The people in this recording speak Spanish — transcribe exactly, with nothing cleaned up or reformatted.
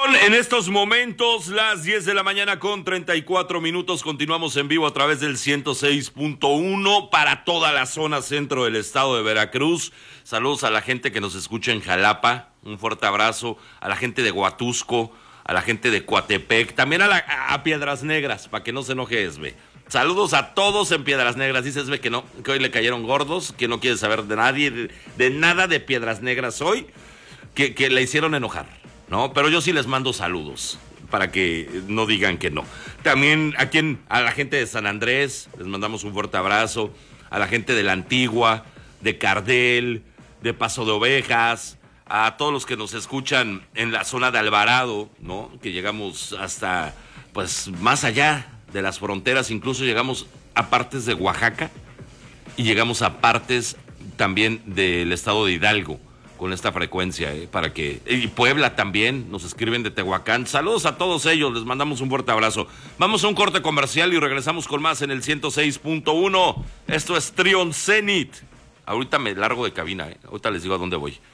En estos momentos, las diez de la mañana con treinta y cuatro minutos, continuamos en vivo a través del ciento seis punto uno para toda la zona centro del estado de Veracruz. Saludos a la gente que nos escucha en Jalapa, un fuerte abrazo, a la gente de Huatusco, a la gente de Coatepec, también a, la, a Piedras Negras, para que no se enoje Esbe. Saludos a todos en Piedras Negras, dice Esbe que no, que hoy le cayeron gordos, que no quiere saber de nadie, de, de nada de Piedras Negras hoy, que, que le hicieron enojar. No, pero yo sí les mando saludos para que no digan que no. También a quien, a la gente de San Andrés, les mandamos un fuerte abrazo. A la gente de La Antigua, de Cardel, de Paso de Ovejas, a todos los que nos escuchan en la zona de Alvarado, ¿no? Que llegamos hasta, pues, más allá de las fronteras, incluso llegamos a partes de Oaxaca y llegamos a partes también del estado de Hidalgo. Con esta frecuencia, ¿eh? Para que... Y Puebla también, nos escriben de Tehuacán. Saludos a todos ellos, les mandamos un fuerte abrazo. Vamos a un corte comercial y regresamos con más en el ciento seis punto uno. Esto es Trion Zenit. Ahorita me largo de cabina, ¿eh? Ahorita les digo a dónde voy.